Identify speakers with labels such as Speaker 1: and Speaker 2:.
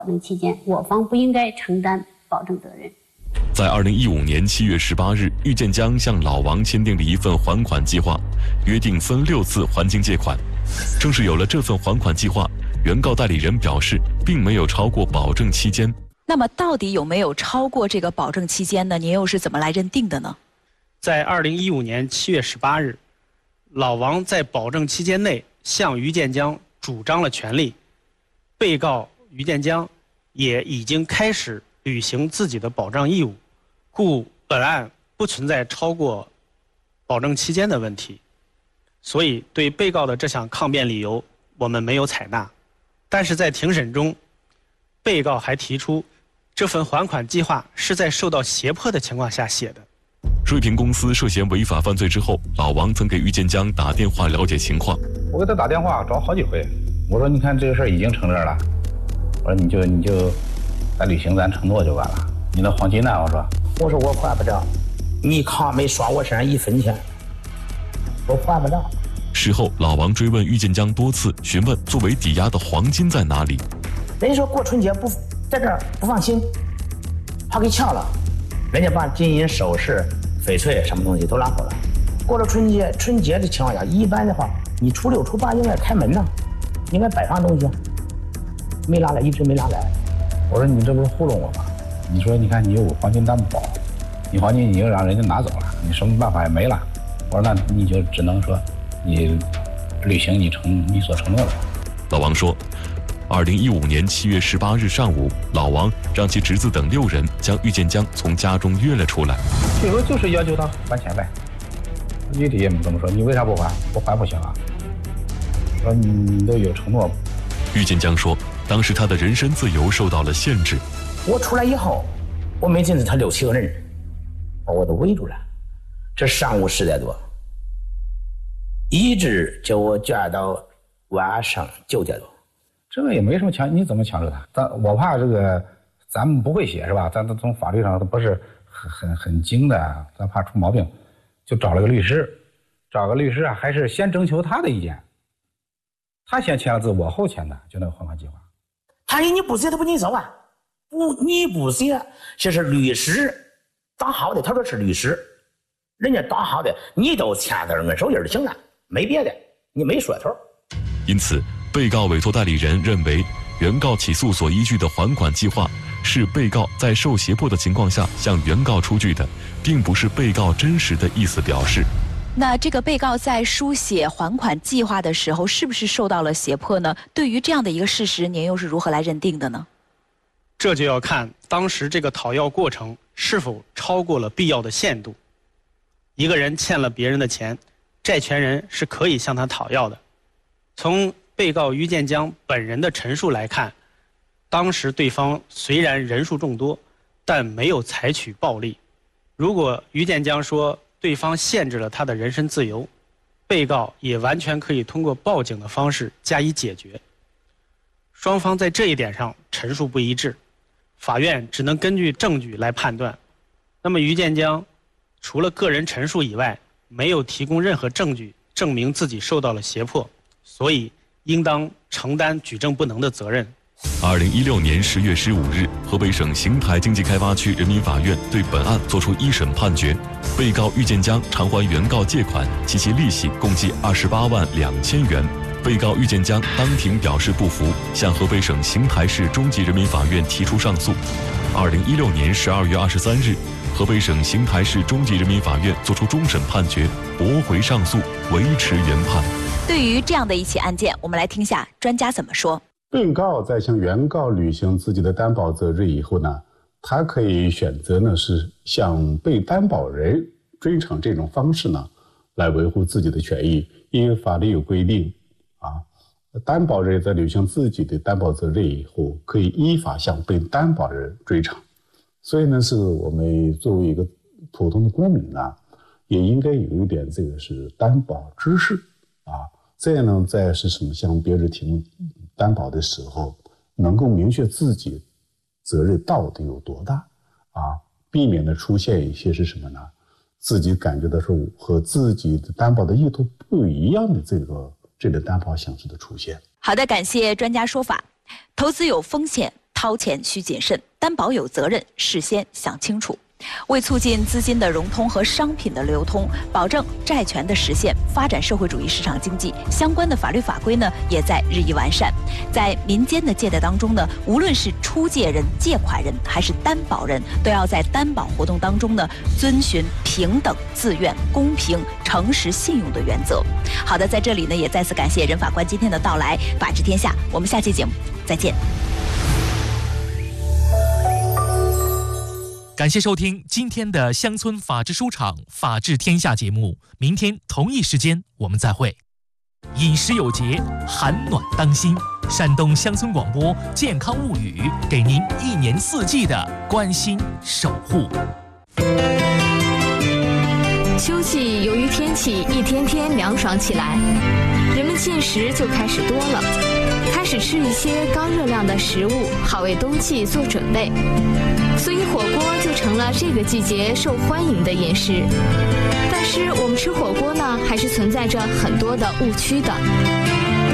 Speaker 1: 保证期间，我方不应该承担保证责任。
Speaker 2: 在2015年7月18日，郁建江向老王签订了一份还款计划，约定分6次还清借款。正是有了这份还款计划，原告代理人表示，并没有超过保证期间。
Speaker 3: 那么，到底有没有超过这个保证期间呢？您又是怎么来认定的呢？
Speaker 4: 在2015年7月18日，老王在保证期间内向郁建江主张了权利，被告郁建江也已经开始履行自己的保障义务，故本案不存在超过保证期间的问题，所以对被告的这项抗辩理由我们没有采纳。但是在庭审中，被告还提出这份还款计划是在受到胁迫的情况下写的。
Speaker 2: 瑞平公司涉嫌违法犯罪之后，老王曾给郁建江打电话了解情况。
Speaker 5: 我给他打电话找好几回，我说你看这个事儿已经成这了，我说你就咱履行咱承诺就完了。你那黄金呢？我说我还不着，你康没刷我身上1分钱，我还不着。
Speaker 2: 事后，老王追问郁建江多次，询问作为抵押的黄金在哪里。
Speaker 5: 人家说过春节不在这儿不放心，怕给抢了，人家把金银首饰、翡翠什么东西都拿走了。过了春节的情况下，一般的话，你初6、初8应该开门呢，应该摆放东西，没拿来，一直没拿来。我说你这不是糊弄我吗？你说你看你有黄金担保，你黄金你又让人家拿走了，你什么办法也没了。我说那你就只能说你履行你所承诺的。
Speaker 2: 老王说，2015年7月18日上午，老王让其侄子等6人将郁建江从家中约了出来。
Speaker 5: 最后就是要求他还钱呗。具体也没这么说，你为啥不还？不还不行啊。说你都有承诺。
Speaker 2: 郁建江说，当时他的人身自由受到了限制。
Speaker 5: 我出来以后，我没见着他6、7个人，把我都围住了。这上午10点多，一直叫我卷到晚上9点多。这个也没什么强，你怎么强制他？我怕这个咱们不会写是吧？咱从法律上都不是很精的，咱怕出毛病，就找了个律师，还是先征求他的意见。他先签了字，我后签的，就那个还款计划。他说你不写，他不给你走啊？你不写，这是律师打好的。他说是律师，人家打好的，你都签字摁手印就行了，没别的，你没说头。
Speaker 2: 因此，被告委托代理人认为，原告起诉所依据的还款计划是被告在受胁迫的情况下向原告出具的，并不是被告真实的意思表示。
Speaker 3: 那这个被告在书写还款计划的时候，是不是受到了胁迫呢？对于这样的一个事实，您又是如何来认定的呢？
Speaker 4: 这就要看当时这个讨要过程是否超过了必要的限度。一个人欠了别人的钱，债权人是可以向他讨要的。从被告郁建江本人的陈述来看，当时对方虽然人数众多，但没有采取暴力。如果郁建江说对方限制了他的人身自由，被告也完全可以通过报警的方式加以解决。双方在这一点上陈述不一致，法院只能根据证据来判断。那么郁建江除了个人陈述以外，没有提供任何证据证明自己受到了胁迫，所以应当承担举证不能的责任。
Speaker 2: 2016年10月15日，河北省邢台经济开发区人民法院对本案作出一审判决，被告郁建江偿还原告借款及其利息共计28万2千元。被告郁建江当庭表示不服，向河北省邢台市中级人民法院提出上诉。2016年12月23日，河北省邢台市中级人民法院作出终审判决，驳回上诉，维持原判。
Speaker 3: 对于这样的一起案件，我们来听下专家怎么说。
Speaker 6: 被告在向原告履行自己的担保责任以后呢，他可以选择呢是向被担保人追偿这种方式呢，来维护自己的权益。因为法律有规定担保人在履行自己的担保责任以后，可以依法向被担保人追偿。所以呢，是我们作为一个普通的公民呢，也应该有一点这个是担保知识这样呢，在是什么向别人提供担保的时候，能够明确自己责任到底有多大避免的出现一些是什么呢？自己感觉到说和自己的担保的意图不一样的这个担保形式的出现。
Speaker 3: 好的，感谢专家说法。投资有风险， 掏钱需谨慎，担保有责任事先想清楚。为促进资金的融通和商品的流通，保证债权的实现，发展社会主义市场经济，相关的法律法规呢也在日益完善。在民间的借贷当中呢，无论是出借人、借款人还是担保人，都要在担保活动当中呢遵循平等、自愿、公平、诚实、信用的原则。好的，在这里呢也再次感谢任法官今天的到来，法治天下，我们下期节目再见。
Speaker 7: 感谢收听今天的乡村法治书场法治天下节目，明天同一时间我们再会。饮食有节，寒暖当心。山东乡村广播健康物语，给您1年4季的关心守护。
Speaker 8: 秋季由于天气一天天凉爽起来，人们进食就开始多了，开始吃一些高热量的食物，好为冬季做准备。所以火锅就成了这个季节受欢迎的饮食。但是我们吃火锅呢，还是存在着很多的误区的。